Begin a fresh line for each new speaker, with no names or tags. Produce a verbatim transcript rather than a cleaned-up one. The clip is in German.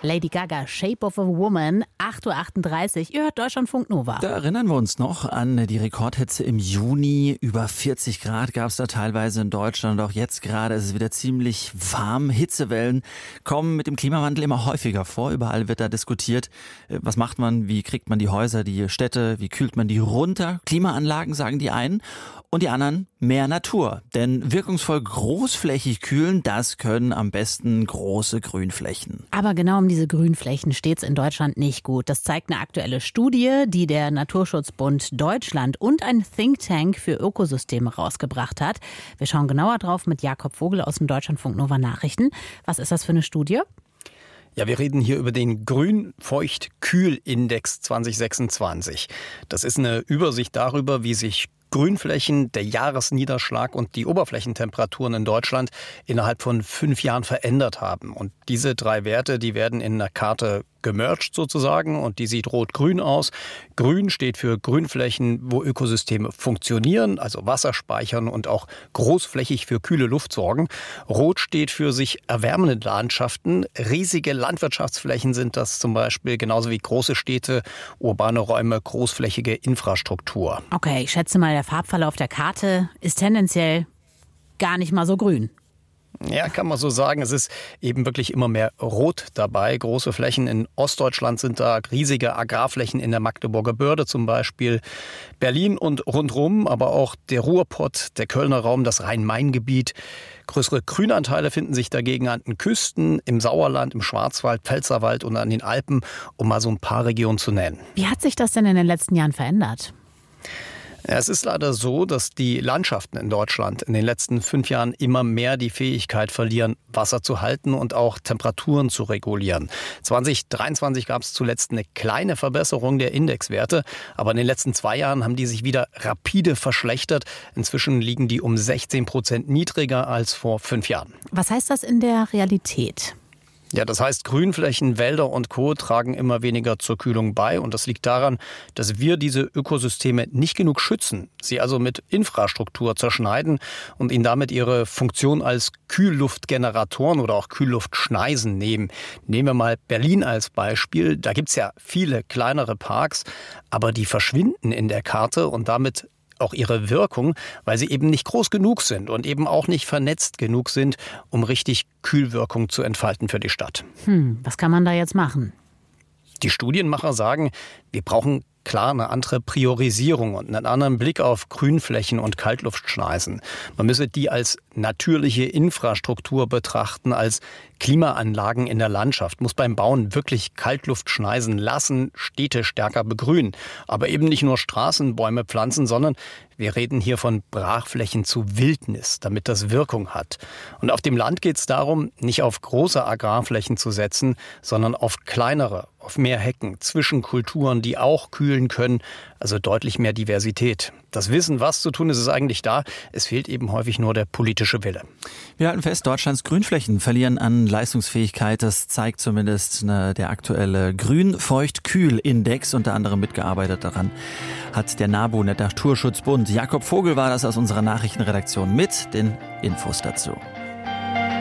Lady Gaga, Shape of a Woman, acht Uhr achtunddreißig. Ihr hört Deutschlandfunk Nova.
Da erinnern wir uns noch an die Rekordhitze im Juni. Über vierzig Grad gab es da teilweise in Deutschland. Auch jetzt gerade ist es wieder ziemlich warm. Hitzewellen kommen mit dem Klimawandel immer häufiger vor. Überall wird da diskutiert, was macht man, wie kriegt man die Häuser, die Städte, wie kühlt man die runter. Klimaanlagen sagen die einen. Und die anderen mehr Natur. Denn wirkungsvoll großflächig kühlen, das können am besten große Grünflächen.
Aber genau um diese Grünflächen steht's in Deutschland nicht gut. Das zeigt eine aktuelle Studie, die der Naturschutzbund Deutschland und ein Think Tank für Ökosysteme rausgebracht hat. Wir schauen genauer drauf mit Jakob Vogel aus dem Deutschlandfunk Nova Nachrichten. Was ist das für eine Studie?
Ja, wir reden hier über den Grün-Feucht-Kühl-Index zwanzig sechsundzwanzig. Das ist eine Übersicht darüber, wie sich Grünflächen, der Jahresniederschlag und die Oberflächentemperaturen in Deutschland innerhalb von fünf Jahren verändert haben. Und diese drei Werte, die werden in einer Karte gemerged sozusagen und die sieht rot-grün aus. Grün steht für Grünflächen, wo Ökosysteme funktionieren, also Wasser speichern und auch großflächig für kühle Luft sorgen. Rot steht für sich erwärmende Landschaften. Riesige Landwirtschaftsflächen sind das zum Beispiel, genauso wie große Städte, urbane Räume, großflächige Infrastruktur.
Okay, ich schätze mal, der Farbverlauf der Karte ist tendenziell gar nicht mal so grün.
Ja, kann man so sagen. Es ist eben wirklich immer mehr Rot dabei. Große Flächen in Ostdeutschland sind da, riesige Agrarflächen in der Magdeburger Börde zum Beispiel, Berlin und rundrum, aber auch der Ruhrpott, der Kölner Raum, das Rhein-Main-Gebiet. Größere Grünanteile finden sich dagegen an den Küsten, im Sauerland, im Schwarzwald, Pfälzerwald und an den Alpen, um mal so ein paar Regionen zu nennen.
Wie hat sich das denn in den letzten Jahren verändert?
Ja, es ist leider so, dass die Landschaften in Deutschland in den letzten fünf Jahren immer mehr die Fähigkeit verlieren, Wasser zu halten und auch Temperaturen zu regulieren. zwanzig dreiundzwanzig gab es zuletzt eine kleine Verbesserung der Indexwerte, aber in den letzten zwei Jahren haben die sich wieder rapide verschlechtert. Inzwischen liegen die um sechzehn Prozent niedriger als vor fünf Jahren.
Was heißt das in der Realität?
Ja, das heißt, Grünflächen, Wälder und Co. tragen immer weniger zur Kühlung bei. Und das liegt daran, dass wir diese Ökosysteme nicht genug schützen, sie also mit Infrastruktur zerschneiden und ihnen damit ihre Funktion als Kühlluftgeneratoren oder auch Kühlluftschneisen nehmen. Nehmen wir mal Berlin als Beispiel. Da gibt's ja viele kleinere Parks, aber die verschwinden in der Karte und damit auch ihre Wirkung, weil sie eben nicht groß genug sind und eben auch nicht vernetzt genug sind, um richtig Kühlwirkung zu entfalten für die Stadt.
Hm, was kann man da jetzt machen?
Die Studienmacher sagen, wir brauchen klar eine andere Priorisierung und einen anderen Blick auf Grünflächen und Kaltluftschneisen. Man müsse die als natürliche Infrastruktur betrachten, als Klimaanlagen in der Landschaft. Muss beim Bauen wirklich Kaltluft schneisen lassen, Städte stärker begrünen. Aber eben nicht nur Straßen, Bäume pflanzen, sondern wir reden hier von Brachflächen zu Wildnis, damit das Wirkung hat. Und auf dem Land geht es darum, nicht auf große Agrarflächen zu setzen, sondern auf kleinere, auf mehr Hecken, Zwischenkulturen, die auch kühlen können, also deutlich mehr Diversität. Das Wissen, was zu tun ist, ist eigentlich da. Es fehlt eben häufig nur der politische Wille.
Wir halten fest, Deutschlands Grünflächen verlieren an Leistungsfähigkeit. Das zeigt zumindest ne, der aktuelle Grün-Feucht-Kühl-Index. Unter anderem mitgearbeitet daran hat der NABU, der Naturschutzbund. Jakob Vogel war das aus unserer Nachrichtenredaktion mit den Infos dazu.